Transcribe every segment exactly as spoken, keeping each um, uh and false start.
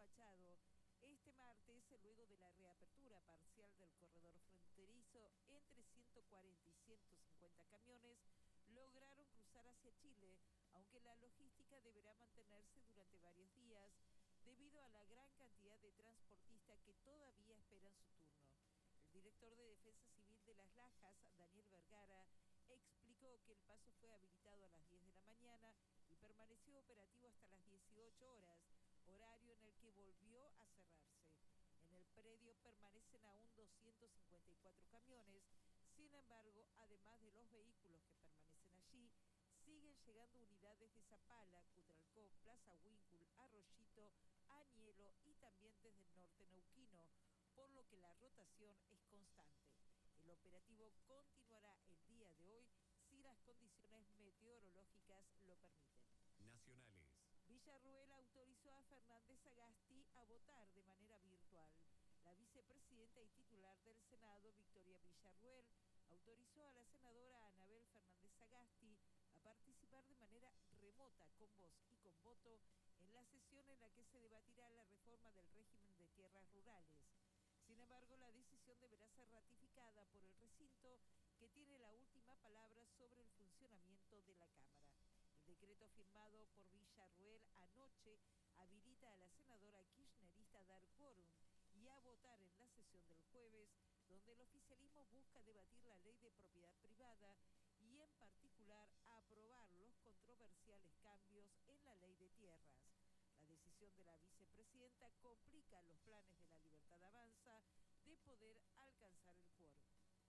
Machado este martes, luego de la reapertura parcial del corredor fronterizo entre ciento cuarenta y ciento cincuenta camiones, lograron cruzar hacia Chile, aunque la logística deberá mantenerse durante varios días debido a la gran cantidad de transportistas que todavía esperan su turno. El director de Defensa Civil de Las Lajas, Daniel Vergara, explicó que el paso fue habilitado a las diez de la mañana y permaneció operativo hasta las dieciocho horas, horario en el que volvió a cerrarse. En el predio permanecen aún doscientos cincuenta y cuatro camiones. Sin embargo, además de los vehículos que permanecen allí, siguen llegando unidades de Zapala, Cutralcó, Plaza Huíncul, Arroyito, Añelo y también desde el norte neuquino, por lo que la rotación es constante. El operativo continuará el día de hoy si las condiciones meteorológicas lo permiten. Nacionales. Villarruel autorizó a Fernández Sagasti a votar de manera virtual. La vicepresidenta y titular del Senado, Victoria Villarruel, autorizó a la senadora Anabel Fernández Sagasti a participar de manera remota, con voz y con voto, en la sesión en la que se debatirá la reforma del régimen de tierras rurales. Sin embargo, la decisión deberá ser ratificada por el recinto, que tiene la última palabra sobre el funcionamiento de la Cámara. El decreto firmado por Villarruel anoche habilita a la senadora kirchnerista a dar quórum y a votar en la sesión del jueves, donde el oficialismo busca debatir la ley de propiedad privada y en particular aprobar los controversiales cambios en la ley de tierras. La decisión de la vicepresidenta complica los planes de la Libertad Avanza de poder alcanzar el quórum.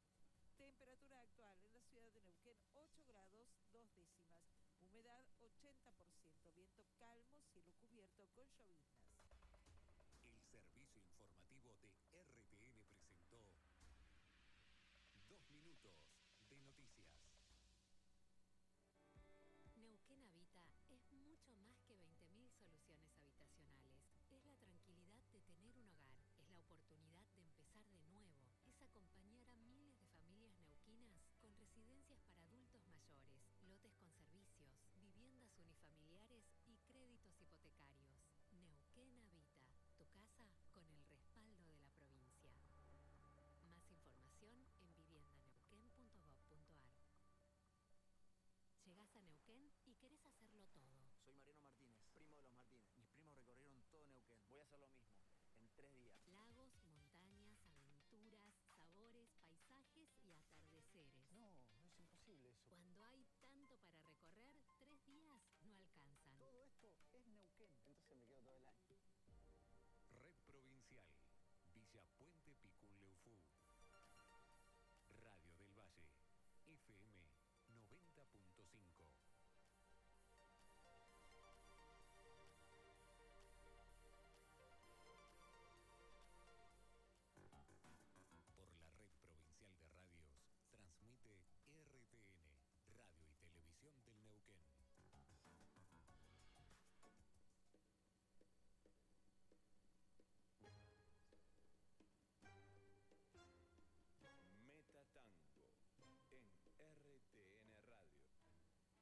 Temperatura actual en la ciudad de Neuquén, ocho grados, dos décimas. Humedad ochenta por ciento. Viento calmo, cielo cubierto con lloviznas. El servicio informativo.